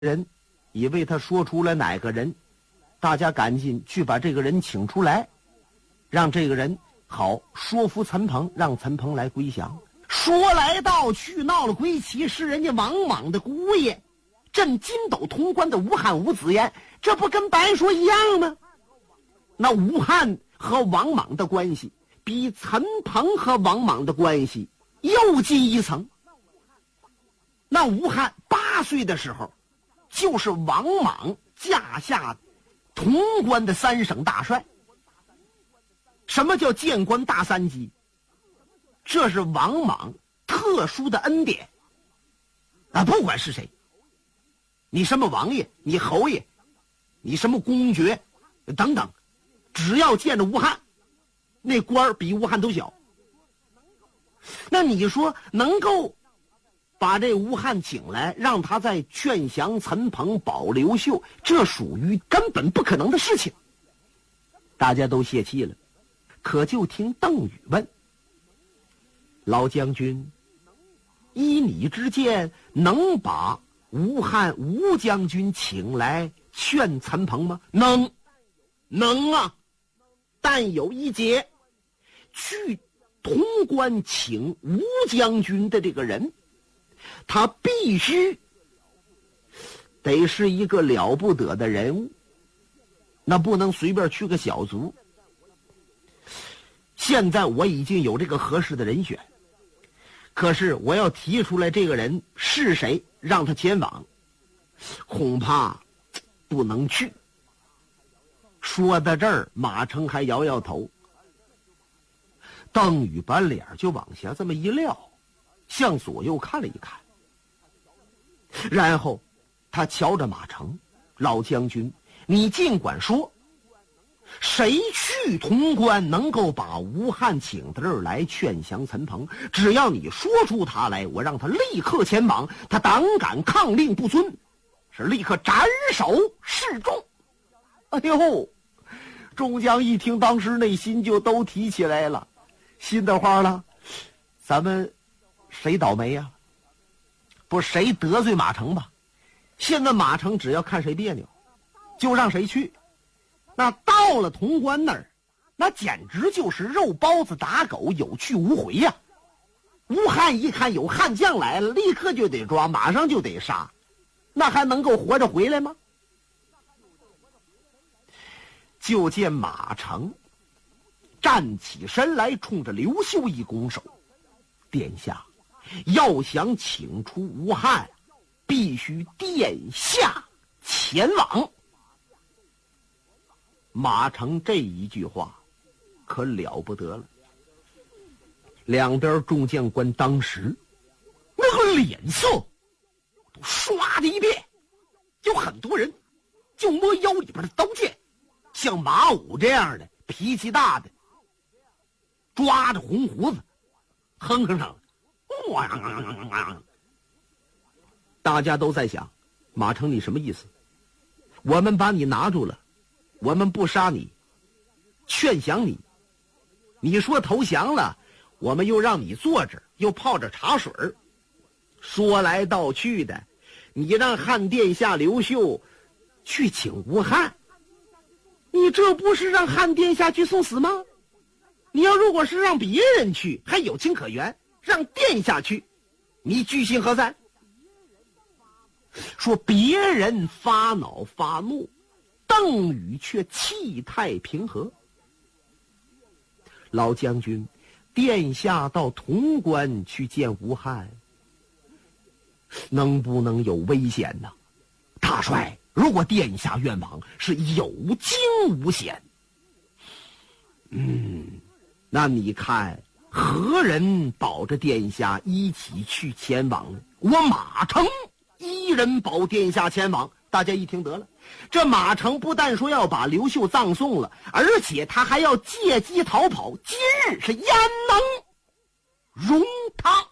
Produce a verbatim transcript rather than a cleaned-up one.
人，以为他说出了哪个人，大家赶紧去把这个人请出来，让这个人好说服陈鹏，让陈鹏来归降。说来道去，闹了归齐，是人家王莽的姑爷，镇金斗潼关的吴汉吴子言，这不跟白说一样吗？那吴汉和王莽的关系比陈鹏和王莽的关系又进一层。那吴汉八岁的时候，就是王莽驾下潼关的三省大帅。什么叫谏官大三级？这是王莽特殊的恩典啊！不管是谁，你什么王爷，你侯爷，你什么公爵等等，只要见着吴汉，那官儿比吴汉都小。那你说能够把这吴汉请来，让他在劝降陈鹏保刘秀，这属于根本不可能的事情。大家都泄气了，可就听邓禹问：老将军，依你之见，能把吴汉吴将军请来劝陈鹏吗？能，能啊，但有一节，去潼关请吴将军的这个人，他必须得是一个了不得的人物，那不能随便去个小卒。现在我已经有这个合适的人选，可是我要提出来这个人是谁，让他前往，恐怕不能去。说到这儿，马成还摇摇头。邓禹把脸就往下这么一撂，向左右看了一看，然后他瞧着马成：老将军，你尽管说，谁去潼关能够把吴汉请到这儿来劝降陈鹏？只要你说出他来，我让他立刻前往。他胆敢抗令不遵，是立刻斩首示众。哎呦，众将一听，当时内心就都提起来了，心的话了，咱们谁倒霉呀、啊？不是谁得罪马成吧？现在马成只要看谁别扭，就让谁去。那到了潼关那儿，那简直就是肉包子打狗，有去无回呀、啊！吴汉一看有汉将来了，立刻就得抓，马上就得杀，那还能够活着回来吗？就见马成站起身来，冲着刘秀一拱手：殿下，要想请出吴汉，必须殿下前往。马成这一句话可了不得了，两边众将官当时那个脸色都唰的一变，有很多人就摸腰里边的刀剑，像马武这样的脾气大的抓着红胡子哼哼上了。大家都在想，马成你什么意思？我们把你拿住了，我们不杀你，劝降你，你说投降了，我们又让你坐着，又泡着茶水，说来道去的，你让汉殿下刘秀去请吴汉，你这不是让汉殿下去送死吗？你要如果是让别人去，还有情可原，让殿下去，你居心何在？说别人发恼发怒，邓禹却气态平和。老将军，殿下到潼关去见吴汉，能不能有危险呢？大帅，如果殿下愿往，是有惊无险。嗯，那你看何人保着殿下一起去前往呢？我马成一人保殿下前往。大家一听得了，这马成不但说要把刘秀葬送了，而且他还要借机逃跑，今日是焉能容他？